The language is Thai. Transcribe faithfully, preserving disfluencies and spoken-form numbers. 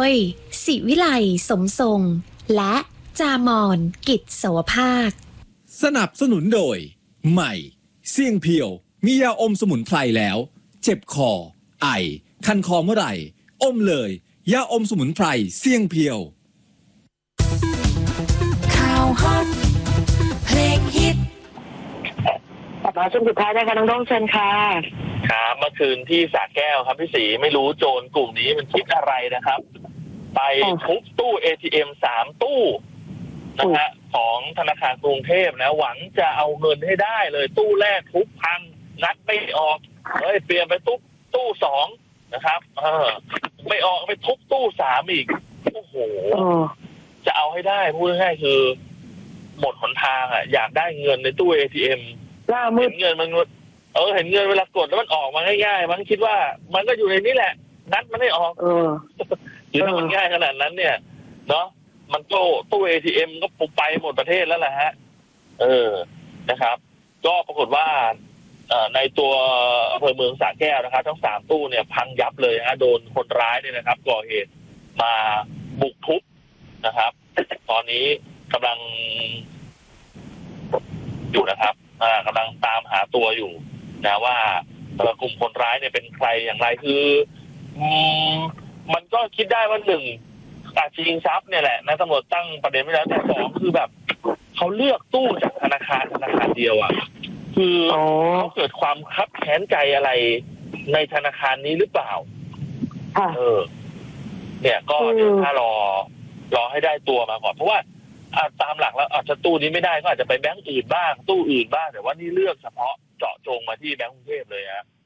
ยศิวิไลสมทรงและจามอนกิจสวภาคสนับสนุนโดยใหม่เสี่ยงเพียวมียาอมสมุนไพรแล้วเจ็บคอไอคันคอเมื่อไหร่อมเลยยาอมสมุนไพรเสี่ยงเพียวข่าวฮอตเพลงฮิตกลับมาช่วงสุดท้ายนะคะน้องต้องเชิญค่ะครับเมื่อคืนที่สระแก้วครับพี่ศรีไม่รู้โจรกลุ่มนี้มันคิดอะไรนะครับ ไปทุบตู้ เอ ที เอ็ม สามตู้นะฮะของธนาคารกรุงเทพนะหวังจะเอาเงินให้ได้เลยตู้แรกทุบพังงัดไม่ออกเฮ้ยเปลี่ยนไปตู้ตู้สองนะครับเออไม่ออกไปทุบตู้สามอีกโอ้โหจะเอาให้ได้พูดง่ายๆคือหมดหนทางอ่ะอยากได้เงินในตู้ เอ ที เอ็มล่ามืดเห็นเงินมันเออเห็นเงินเวลากดแล้วมันออกมาง่ายๆมันคิดว่ามันก็อยู่ในนี้แหละนัดมันไม่ออกเอออยู่ถ้ามันง่ายขนาดนั้นเนี่ยเนาะมันก็ตู้ เอ ที เอ็ม ก็ปุบไปหมดประเทศแล้วแหละฮะเออนะครับก็ปรากฏว่าในตัวอำเภอเมืองสระแก้วนะครับทั้งสามตู้เนี่ยพังยับเลยฮะโดนคนร้ายเนี่ยนะครับก่อเหตุมาบุกทุบนะครับตอนนี้กำลังอยู่นะครับอ่ากำลังตามหาตัวอยู่นะว่ากลุ่มคนร้ายเนี่ยเป็นใครอย่างไรคืออืมมันก็คิดได้ว่าหนึ่งอาจจะยิงทรัพย์เนี่ยแหละนะตำรวจตั้งประเด็นไว้แล้วแต่สองคือแบบเขาเลือกตู้จากธนาคารธนาคารเดียวอ่ะคือเขาเกิดความคับแค้นใจอะไรในธนาคารนี้หรือเปล่าเออเนี่ยก็เดี๋ยวถ้ารอรอให้ได้ตัวมาก่อนเพราะว่าตามหลักแล้วอาจจะตู้นี้ไม่ได้ก็อาจจะไปแบงก์อื่นบ้างตู้อื่นบ้างแต่ว่านี่เลือกเฉพาะเจาะจงมาที่แบงก์กรุงเทพเลยฮะ